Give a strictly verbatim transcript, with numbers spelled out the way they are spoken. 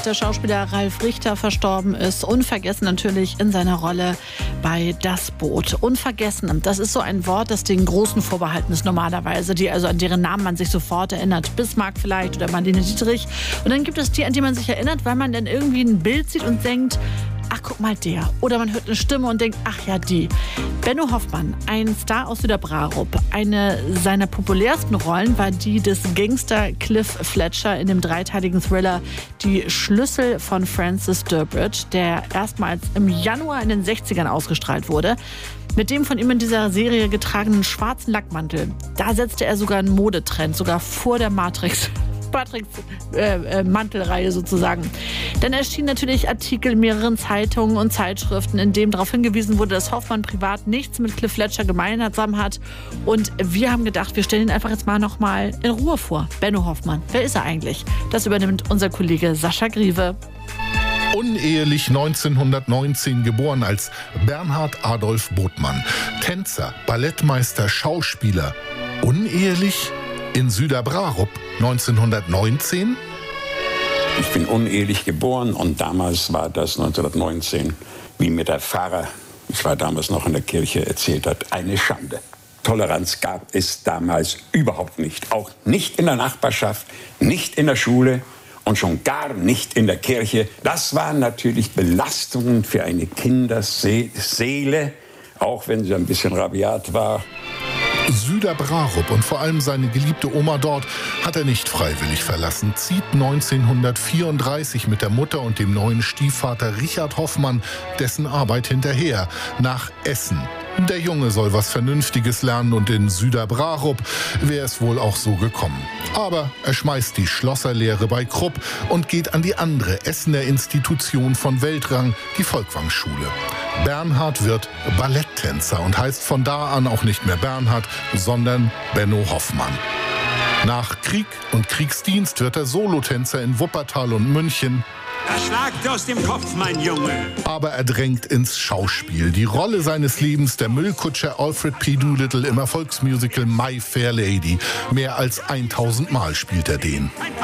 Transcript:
der Schauspieler Ralf Richter verstorben ist. Unvergessen natürlich in seiner Rolle bei Das Boot. Unvergessen, das ist so ein Wort, das den Großen vorbehalten ist normalerweise, die also an deren Namen man sich sofort erinnert. Bismarck vielleicht oder Marlene Dietrich. Und dann gibt es die, an die man sich erinnert, weil man dann irgendwie ein Bild sieht und denkt, ach, guck mal der. Oder man hört eine Stimme und denkt, ach ja, die. Benno Hoffmann, ein Star aus Süderbrarup. Eine seiner populärsten Rollen war die des Gangster Cliff Fletcher in dem dreiteiligen Thriller Die Schlüssel von Francis Durbridge, der erstmals im Januar in den sechzigern ausgestrahlt wurde. Mit dem von ihm in dieser Serie getragenen schwarzen Lackmantel, da setzte er sogar einen Modetrend, sogar vor der Matrix. Matrix äh, äh, Mantelreihe sozusagen. Dann erschienen natürlich Artikel in mehreren Zeitungen und Zeitschriften, in denen darauf hingewiesen wurde, dass Hoffmann privat nichts mit Cliff Fletcher gemeinsam hat. Und wir haben gedacht, wir stellen ihn einfach jetzt mal noch mal in Ruhe vor. Benno Hoffmann, wer ist er eigentlich? Das übernimmt unser Kollege Sascha Griewe. Unehelich neunzehnhundertneunzehn geboren als Bernhard Adolf Botmann. Tänzer, Ballettmeister, Schauspieler. Unehelich in Süderbrarup neunzehnhundertneunzehn? Ich bin unehelich geboren und damals war das neunzehnhundertneunzehn, wie mir der Pfarrer, ich war damals noch in der Kirche, erzählt hat, eine Schande. Toleranz gab es damals überhaupt nicht. Auch nicht in der Nachbarschaft, nicht in der Schule und schon gar nicht in der Kirche. Das waren natürlich Belastungen für eine Kinderseele, auch wenn sie ein bisschen rabiat war. Süderbrarup und vor allem seine geliebte Oma dort hat er nicht freiwillig verlassen, zieht neunzehnhundertvierunddreißig mit der Mutter und dem neuen Stiefvater Richard Hoffmann dessen Arbeit hinterher nach Essen. Der Junge soll was Vernünftiges lernen und in Süderbrarup wäre es wohl auch so gekommen. Aber er schmeißt die Schlosserlehre bei Krupp und geht an die andere Essener Institution von Weltrang, die Folkwangschule. Bernhard wird Balletttänzer und heißt von da an auch nicht mehr Bernhard, sondern Benno Hoffmann. Nach Krieg und Kriegsdienst wird er Solotänzer in Wuppertal und München. Das schlagt aus dem Kopf, mein Junge. Aber er drängt ins Schauspiel. Die Rolle seines Lebens, der Müllkutscher Alfred P. Doolittle im Erfolgsmusical My Fair Lady. Mehr als tausend Mal spielt er den.